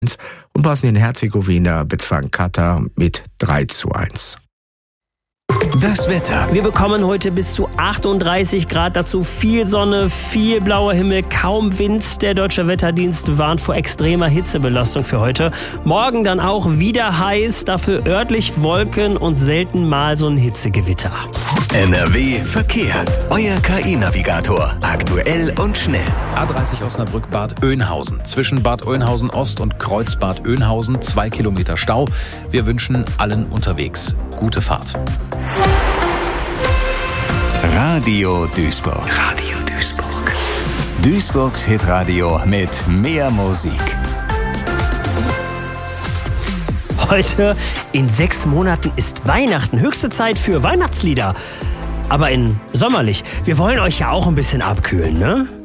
und Bosnien-Herzegowina bezwang Katar mit 3:1. Das Wetter. Wir bekommen heute bis zu 38 Grad, dazu viel Sonne, viel blauer Himmel, kaum Wind. Der Deutsche Wetterdienst warnt vor extremer Hitzebelastung für heute. Morgen dann auch wieder heiß, dafür örtlich Wolken und selten mal so ein Hitzegewitter. NRW Verkehr. Euer KI-Navigator. Aktuell und schnell. A30 Osnabrück-Bad Oeynhausen. Zwischen Bad Oeynhausen Ost und Kreuzbad Oeynhausen 2 Kilometer Stau. Wir wünschen allen unterwegs gute Fahrt. Radio Duisburg. Radio Duisburg. Duisburgs Hitradio mit mehr Musik. Heute in 6 Monaten ist Weihnachten. Höchste Zeit für Weihnachtslieder. Aber in sommerlich. Wir wollen euch ja auch ein bisschen abkühlen, ne?